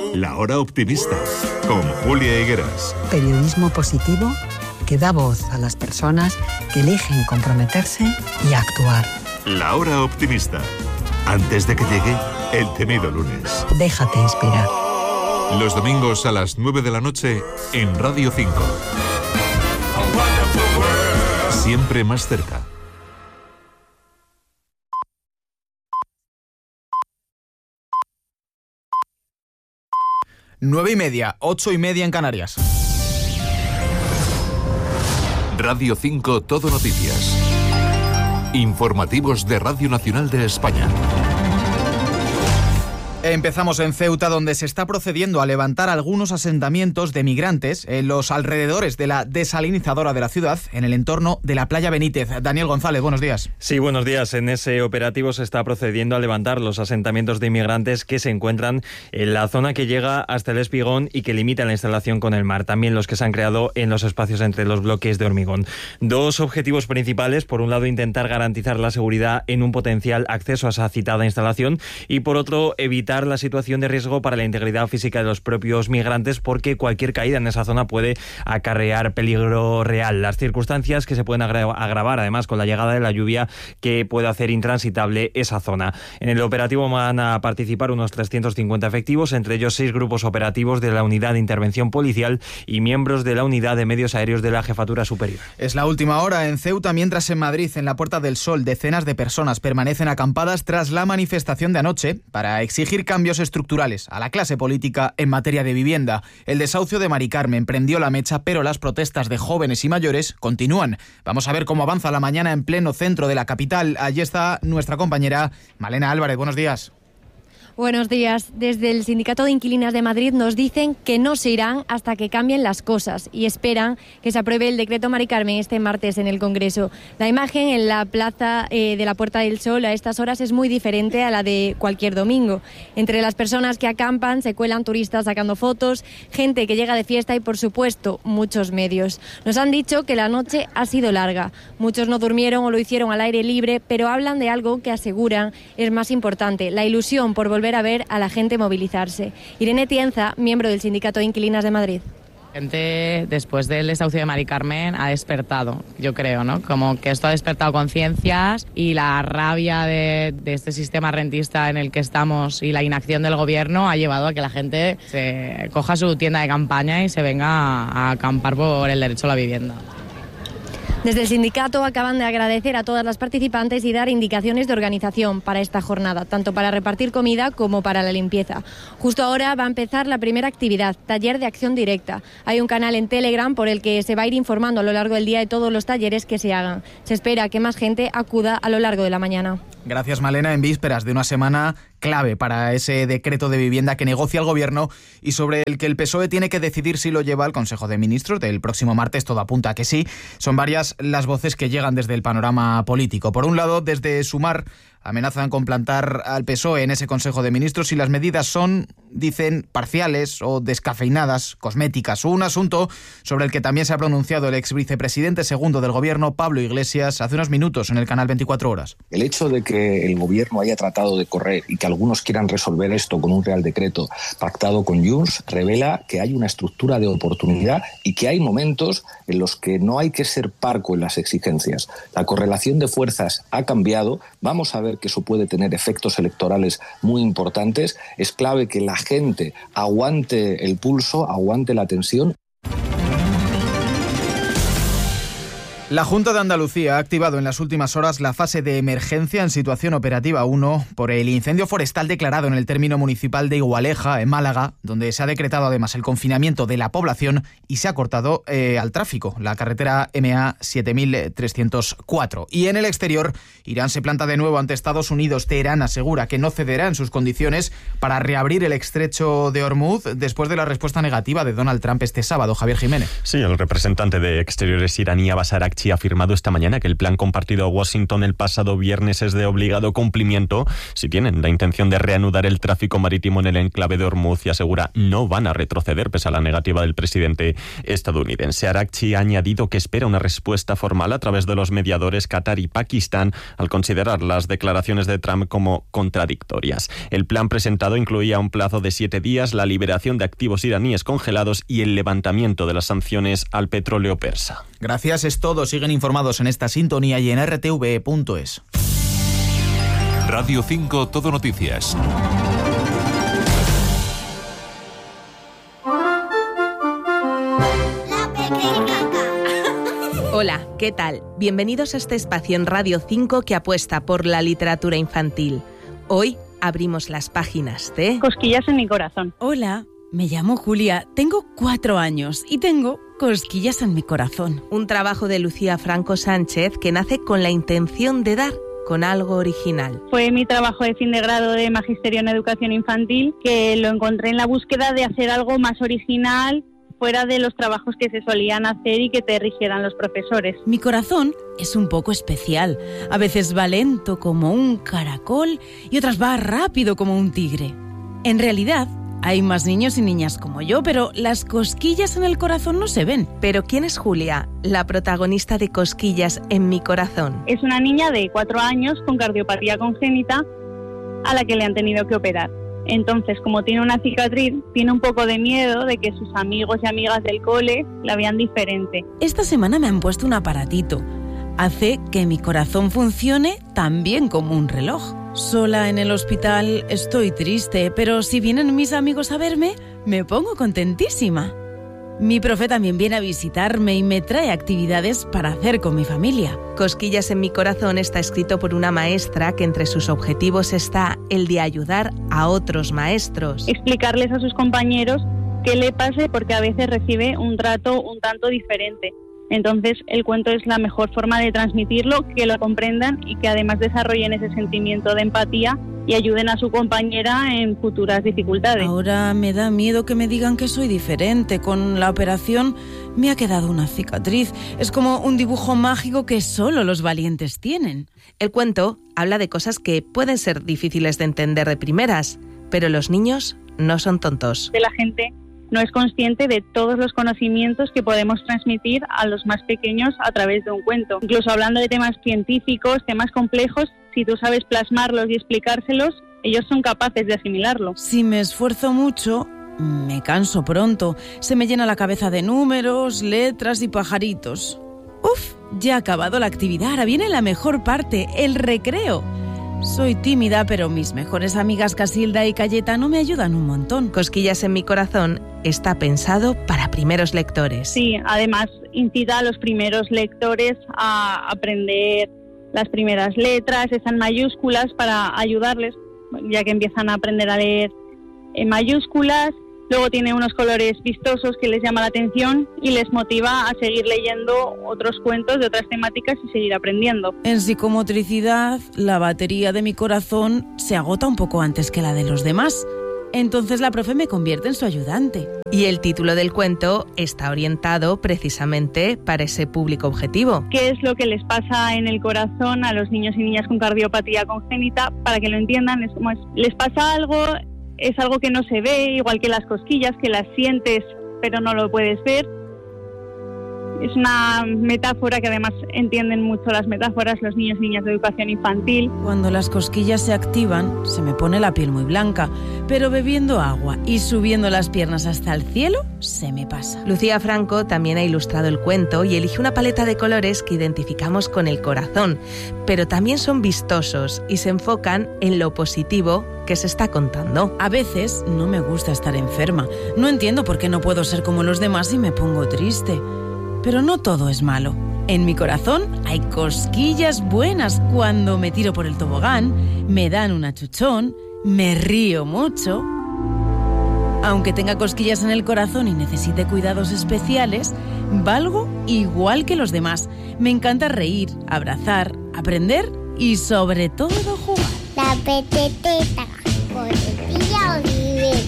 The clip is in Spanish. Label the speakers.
Speaker 1: La Hora Optimista, con Julia Higueras.
Speaker 2: Periodismo positivo que da voz a las personas que eligen comprometerse y actuar.
Speaker 1: La Hora Optimista, antes de que llegue el temido lunes.
Speaker 2: Déjate inspirar.
Speaker 1: Los domingos a las 9 de la noche en Radio 5. Siempre más cerca.
Speaker 3: Nueve y media, 8:30 en Canarias.
Speaker 1: Radio 5 Todo Noticias. Informativos de Radio Nacional de España.
Speaker 3: Empezamos en Ceuta, donde se está procediendo a levantar algunos asentamientos de migrantes en los alrededores de la desalinizadora de la ciudad, en el entorno de la playa Benítez. Daniel González, buenos días.
Speaker 4: Sí, buenos días. En ese operativo se está procediendo a levantar los asentamientos de inmigrantes que se encuentran en la zona que llega hasta el Espigón y que limita la instalación con el mar. También los que se han creado en los espacios entre los bloques de hormigón. Dos objetivos principales. Por un lado, intentar garantizar la seguridad en un potencial acceso a esa citada instalación y por otro, evitar la situación de riesgo para la integridad física de los propios migrantes, porque cualquier caída en esa zona puede acarrear peligro real. Las circunstancias que se pueden agravar además con la llegada de la lluvia, que puede hacer intransitable esa zona. En el operativo van a participar unos 350 efectivos, entre ellos 6 grupos operativos de la Unidad de Intervención Policial y miembros de la Unidad de Medios Aéreos de la Jefatura Superior.
Speaker 3: Es la última hora en Ceuta, mientras en Madrid, en la Puerta del Sol, decenas de personas permanecen acampadas tras la manifestación de anoche para exigir cambios estructurales a la clase política en materia de vivienda. El desahucio de Mari Carmen prendió la mecha, pero las protestas de jóvenes y mayores continúan. Vamos a ver cómo avanza la mañana en pleno centro de la capital. Allí está nuestra compañera Malena Álvarez. Buenos días.
Speaker 5: Buenos días. Desde el Sindicato de Inquilinas de Madrid nos dicen que no se irán hasta que cambien las cosas y esperan que se apruebe el decreto Mari Carmen este martes en el Congreso. La imagen en la plaza de la Puerta del Sol a estas horas es muy diferente a la de cualquier domingo. Entre las personas que acampan se cuelan turistas sacando fotos, gente que llega de fiesta y, por supuesto, muchos medios. Nos han dicho que la noche ha sido larga. Muchos no durmieron o lo hicieron al aire libre, pero hablan de algo que aseguran es más importante: la ilusión por volver a ver a la gente movilizarse. Irene Tienza, miembro del Sindicato de Inquilinas de Madrid.
Speaker 6: La gente, después del desahucio de Mari Carmen, ha despertado, yo creo, ¿no? Como que esto ha despertado conciencias, y la rabia de este sistema rentista en el que estamos y la inacción del gobierno ha llevado a que la gente se coja su tienda de campaña y se venga a acampar por el derecho a la vivienda.
Speaker 5: Desde el sindicato acaban de agradecer a todas las participantes y dar indicaciones de organización para esta jornada, tanto para repartir comida como para la limpieza. Justo ahora va a empezar la primera actividad, taller de acción directa. Hay un canal en Telegram por el que se va a ir informando a lo largo del día de todos los talleres que se hagan. Se espera que más gente acuda a lo largo de la mañana.
Speaker 3: Gracias, Malena. En vísperas de una semana clave para ese decreto de vivienda que negocia el Gobierno y sobre el que el PSOE tiene que decidir si lo lleva al Consejo de Ministros del próximo martes, todo apunta a que sí. Son varias las voces que llegan desde el panorama político. Por un lado, desde Sumar amenazan con plantar al PSOE en ese Consejo de Ministros si las medidas son, dicen, parciales o descafeinadas, cosméticas. Un asunto sobre el que también se ha pronunciado el ex vicepresidente segundo del Gobierno, Pablo Iglesias, hace unos minutos en el canal 24 Horas.
Speaker 7: El hecho de que el Gobierno haya tratado de correr y que algunos quieran resolver esto con un Real Decreto pactado con Junts revela que hay una estructura de oportunidad y que hay momentos en los que no hay que ser parco en las exigencias. La correlación de fuerzas ha cambiado. Vamos a ver que eso puede tener efectos electorales muy importantes. Es clave que la gente aguante el pulso, aguante la tensión.
Speaker 3: La Junta de Andalucía ha activado en las últimas horas la fase de emergencia en situación operativa 1 por el incendio forestal declarado en el término municipal de Igualeja, en Málaga, donde se ha decretado además el confinamiento de la población y se ha cortado al tráfico la carretera MA 7304. Y en el exterior, Irán se planta de nuevo ante Estados Unidos. Teherán asegura que no cederá en sus condiciones para reabrir el estrecho de Hormuz después de la respuesta negativa de Donald Trump este sábado. Javier Jiménez.
Speaker 8: Sí, el representante de Exteriores iraní, Abbas Araghchi, Archi ha afirmado esta mañana que el plan compartido a Washington el pasado viernes es de obligado cumplimiento si tienen la intención de reanudar el tráfico marítimo en el enclave de Hormuz, y asegura no van a retroceder pese a la negativa del presidente estadounidense. Archi ha añadido que espera una respuesta formal a través de los mediadores Qatar y Pakistán al considerar las declaraciones de Trump como contradictorias. El plan presentado incluía un plazo de 7 días, la liberación de activos iraníes congelados y el levantamiento de las sanciones al petróleo persa.
Speaker 3: Gracias, es todo. Siguen informados en esta sintonía y en rtve.es.
Speaker 1: Radio 5 Todo Noticias.
Speaker 9: Hola, ¿qué tal? Bienvenidos a este espacio en Radio 5 que apuesta por la literatura infantil. Hoy abrimos las páginas de
Speaker 10: Cosquillas en mi corazón.
Speaker 11: Hola, me llamo Julia, tengo 4 años y tengo Cosquillas en mi corazón.
Speaker 9: Un trabajo de Lucía Franco Sánchez que nace con la intención de dar con algo original.
Speaker 10: Fue mi trabajo de fin de grado de Magisterio en Educación Infantil, que lo encontré en la búsqueda de hacer algo más original, fuera de los trabajos que se solían hacer y que te rigieran los profesores.
Speaker 11: Mi corazón es un poco especial. A veces va lento como un caracol y otras va rápido como un tigre. En realidad, hay más niños y niñas como yo, pero las cosquillas en el corazón no se ven.
Speaker 9: ¿Pero quién es Julia, la protagonista de Cosquillas en mi corazón?
Speaker 10: Es una niña de 4 años con cardiopatía congénita a la que le han tenido que operar. Entonces, como tiene una cicatriz, tiene un poco de miedo de que sus amigos y amigas del cole la vean diferente.
Speaker 11: Esta semana me han puesto un aparatito. Hace que mi corazón funcione tan bien como un reloj. Sola en el hospital estoy triste, pero si vienen mis amigos a verme, me pongo contentísima. Mi profe también viene a visitarme y me trae actividades para hacer con mi familia.
Speaker 9: Cosquillas en mi corazón está escrito por una maestra que entre sus objetivos está el de ayudar a otros maestros.
Speaker 10: Explicarles a sus compañeros qué le pase, porque a veces recibe un trato un tanto diferente. Entonces el cuento es la mejor forma de transmitirlo, que lo comprendan y que además desarrollen ese sentimiento de empatía y ayuden a su compañera en futuras dificultades.
Speaker 11: Ahora me da miedo que me digan que soy diferente. Con la operación me ha quedado una cicatriz. Es como un dibujo mágico que solo los valientes tienen.
Speaker 9: El cuento habla de cosas que pueden ser difíciles de entender de primeras, pero los niños no son tontos.
Speaker 10: La gente no es consciente de todos los conocimientos que podemos transmitir a los más pequeños a través de un cuento. Incluso hablando de temas científicos, temas complejos, si tú sabes plasmarlos y explicárselos, ellos son capaces de asimilarlo.
Speaker 11: Si me esfuerzo mucho, me canso pronto. Se me llena la cabeza de números, letras y pajaritos. ¡Uf! Ya ha acabado la actividad, ahora viene la mejor parte, el recreo. Soy tímida, pero mis mejores amigas Casilda y Cayetano me ayudan un montón.
Speaker 9: Cosquillas en mi corazón está pensado para primeros lectores.
Speaker 10: Sí, además incita a los primeros lectores a aprender las primeras letras, esas mayúsculas, para ayudarles, ya que empiezan a aprender a leer en mayúsculas. Luego tiene unos colores vistosos que les llama la atención y les motiva a seguir leyendo otros cuentos de otras temáticas y seguir aprendiendo.
Speaker 11: En psicomotricidad, la batería de mi corazón se agota un poco antes que la de los demás. Entonces la profe me convierte en su ayudante.
Speaker 9: Y el título del cuento está orientado precisamente para ese público objetivo.
Speaker 10: ¿Qué es lo que les pasa en el corazón a los niños y niñas con cardiopatía congénita? Para que lo entiendan, es como les pasa algo. Es algo que no se ve, igual que las cosquillas, que las sientes pero no lo puedes ver. Es una metáfora que además entienden mucho las metáforas los niños y niñas de educación infantil.
Speaker 11: Cuando las cosquillas se activan, se me pone la piel muy blanca, pero bebiendo agua y subiendo las piernas hasta el cielo, se me pasa.
Speaker 9: Lucía Franco también ha ilustrado el cuento y elige una paleta de colores que identificamos con el corazón, pero también son vistosos y se enfocan en lo positivo que se está contando.
Speaker 11: A veces no me gusta estar enferma. No entiendo por qué no puedo ser como los demás y me pongo triste. Pero no todo es malo. En mi corazón hay cosquillas buenas. Cuando me tiro por el tobogán, me dan un achuchón, me río mucho. Aunque tenga cosquillas en el corazón y necesite cuidados especiales, valgo igual que los demás. Me encanta reír, abrazar, aprender y sobre todo jugar.
Speaker 12: La peteteta.